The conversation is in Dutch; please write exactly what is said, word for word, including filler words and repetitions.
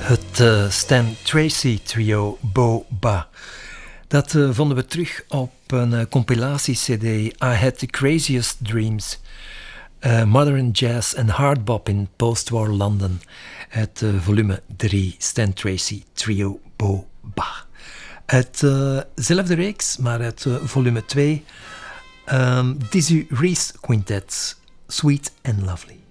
Het uh, Stan Tracy trio Bo Ba. Dat uh, vonden we terug op een uh, compilatie-cd I Had the Craziest Dreams. Uh, Modern Jazz and Hard Bop in Post-War London. Het uh, volume drie Stan Tracy trio Bo Ba. Uit dezelfde uh, reeks, maar uit uh, volume twee. Um, Dizzy Reese Quintet, Sweet and Lovely.